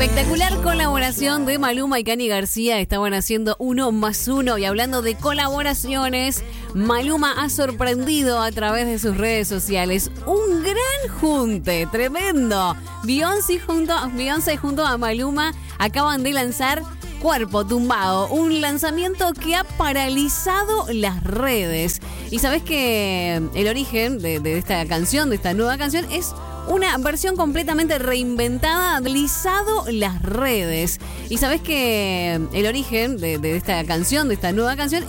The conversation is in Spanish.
Espectacular colaboración de Maluma y Cani García. Estaban haciendo 1 más 1. Y hablando de colaboraciones, Maluma ha sorprendido a través de sus redes sociales un gran junte, tremendo. Beyoncé junto a Maluma acaban de lanzar Cuerpo Tumbado, un lanzamiento que ha paralizado las redes. Y sabes que el origen de esta canción, de esta nueva canción, es una versión completamente reinventada, deslizado las redes. Y sabes que el origen de esta canción, de esta nueva canción,